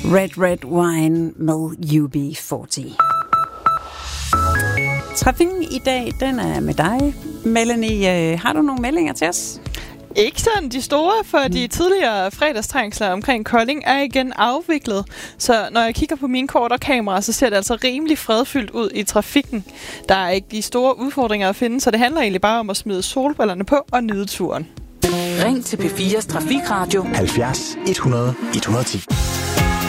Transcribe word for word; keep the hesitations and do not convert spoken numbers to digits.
Red Red Wine med U B fyrre. Trafikken i dag, den er med dig. Melanie, har du nogle meldinger til os? Ikke sådan de store, for de tidligere fredagstrængsler omkring Kolding er igen afviklet. Så når jeg kigger på mine kort og kameraer, så ser det altså rimelig fredfyldt ud i trafikken. Der er ikke de store udfordringer at finde, så det handler egentlig bare om at smide solbrillerne på og nyde turen. Ring til P fires Trafikradio halvfjerds et hundrede et hundrede og ti.